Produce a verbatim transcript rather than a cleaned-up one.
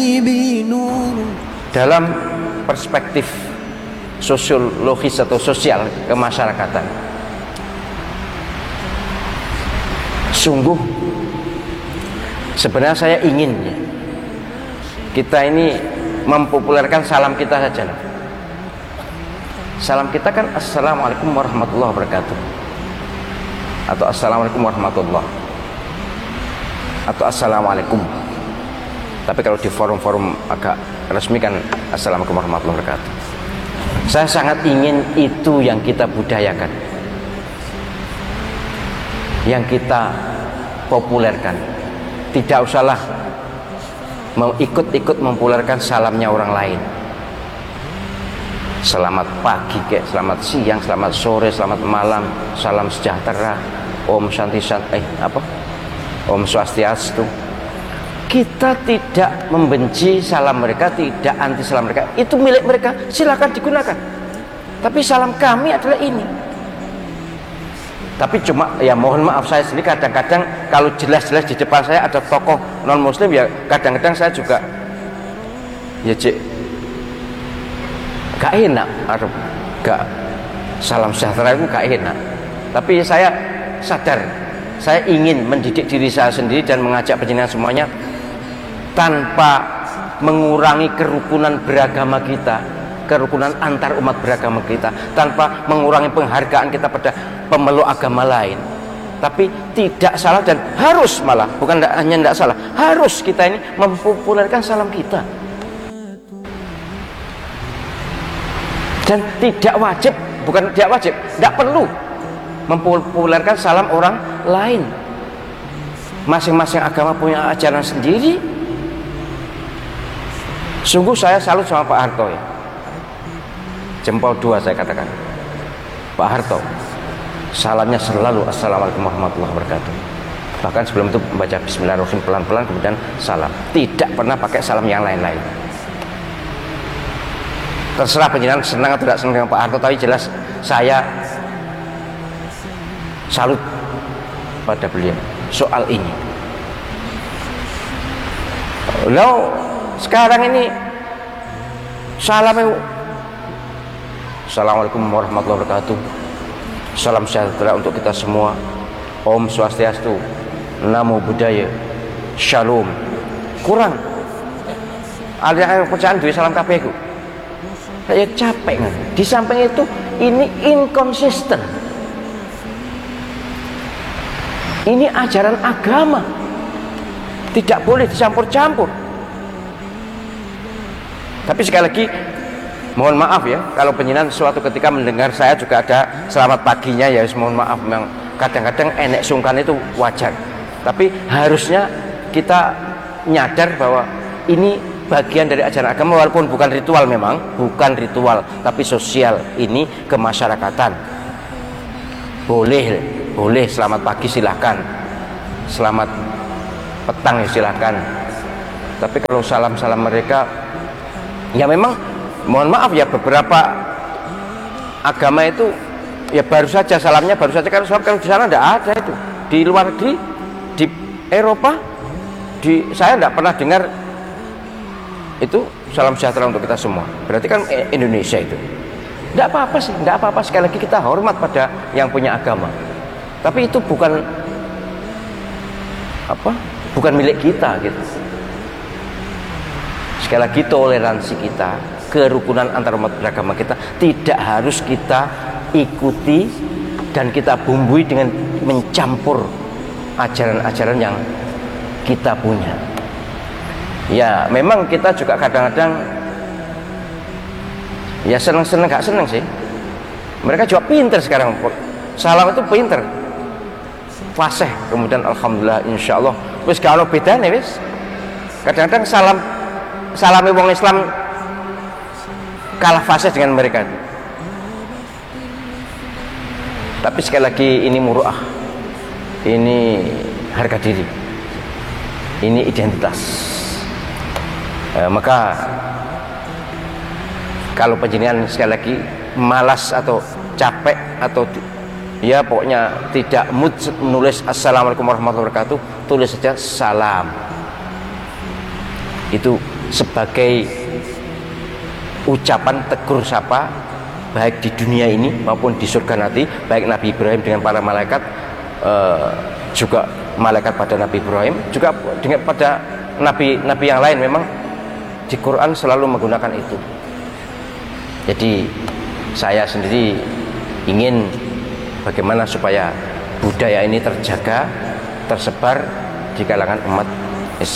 Dalam perspektif sosiologis atau sosial kemasyarakatan, sungguh sebenarnya saya ingin ya, kita ini mempopulerkan salam kita saja lah. Salam kita kan assalamualaikum warahmatullahi wabarakatuh, atau assalamualaikum warahmatullah, atau assalamualaikum. Tapi kalau di forum-forum agak resmi kan assalamualaikum warahmatullahi wabarakatuh. Saya sangat ingin itu yang kita budayakan, yang kita populerkan. Tidak usahlah mau ikut-ikut mempopulerkan salamnya orang lain. Selamat pagi, kek, selamat siang, selamat sore, selamat malam, salam sejahtera, Om Shanti Shanti, eh apa? Om Swastiastu. Kita tidak membenci salam mereka, tidak anti salam mereka. Itu milik mereka, silakan digunakan. Tapi salam kami adalah ini. Tapi cuma ya mohon maaf, saya sendiri kadang-kadang kalau jelas-jelas di depan saya ada tokoh non muslim, ya kadang-kadang saya juga ya cek gak enak, atau gak salam sejahtera itu gak enak. Tapi saya sadar, saya ingin mendidik diri saya sendiri dan mengajak penjenengan semuanya tanpa mengurangi kerukunan beragama kita, kerukunan antar umat beragama kita, tanpa mengurangi penghargaan kita pada pemeluk agama lain. Tapi tidak salah dan harus, malah bukan hanya tidak salah, harus kita ini mempopulerkan salam kita. Dan tidak wajib, bukan tidak wajib, tidak perlu mempopulerkan salam orang lain. Masing-masing agama punya ajaran sendiri. Sungguh saya salut sama Pak Harto ya. Jempol dua saya katakan. Pak Harto, salamnya selalu assalamualaikum warahmatullahi wabarakatuh. Bahkan sebelum itu membaca bismillahirrahmanirrahim pelan-pelan, kemudian salam. Tidak pernah pakai salam yang lain-lain. Terserah penjenengan senang atau tidak senang dengan Pak Harto, tapi jelas saya salut pada beliau soal ini. Lalu sekarang ini salam itu assalamualaikum warahmatullahi wabarakatuh, salam sejahtera untuk kita semua, Om Swastiastu, Namo Buddhaya, Shalom. Kurang. Ada yang percayaan duit salam kabeh iku. Saya capek kan. Di samping itu ini inkonsisten. Ini ajaran agama, tidak boleh dicampur-campur. Tapi sekali lagi mohon maaf ya, kalau penjenengan suatu ketika mendengar saya juga ada selamat paginya, ya mohon maaf, memang kadang-kadang enek sungkan itu wajar. Tapi harusnya kita nyadar bahwa ini bagian dari ajaran agama, walaupun bukan ritual, memang bukan ritual, tapi sosial, ini kemasyarakatan. Boleh, boleh selamat pagi silahkan, selamat petang ya silahkan. Tapi kalau salam-salam mereka, ya memang mohon maaf ya, beberapa agama itu ya baru saja salamnya baru saja, kan sebab kalau di sana tidak ada itu. Di luar negeri, di Eropa, di saya tidak pernah dengar itu salam sejahtera untuk kita semua. Berarti kan Indonesia itu tidak apa-apa sih, tidak apa-apa. Sekali lagi kita hormat pada yang punya agama, tapi itu bukan apa, bukan milik kita gitu. Sekali lagi toleransi kita, kerukunan antar umat beragama kita tidak harus kita ikuti dan kita bumbui dengan mencampur ajaran-ajaran yang kita punya. Ya memang kita juga kadang-kadang ya seneng-seneng gak seneng sih. Mereka juga pinter sekarang, salam itu pinter, fasih, kemudian alhamdulillah insyaallah wis gak ono bedane wis. Kadang-kadang salam salame wong Islam kalah fasih dengan mereka. Tapi sekali lagi ini muruah, ini harga diri, ini identitas. E, maka kalau penjenengan sekali lagi malas atau capek atau ya pokoknya tidak mood menulis assalamualaikum warahmatullahi wabarakatuh, tulis saja salam. Itu sebagai ucapan tegur sapa baik di dunia ini maupun di surga nanti, baik Nabi Ibrahim dengan para malaikat, eh, juga malaikat pada Nabi Ibrahim, juga dengan pada nabi-nabi yang lain. Memang di Quran selalu menggunakan itu. Jadi saya sendiri ingin bagaimana supaya budaya ini terjaga, tersebar di kalangan umat